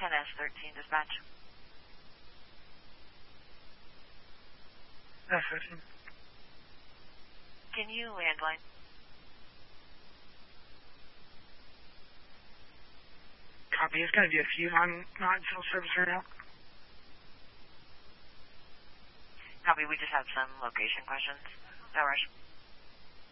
10S13 dispatch. S13. Can you landline? Copy. It's going to be a few. I'm not in cell service right now. Copy. We just have some location questions. No rush.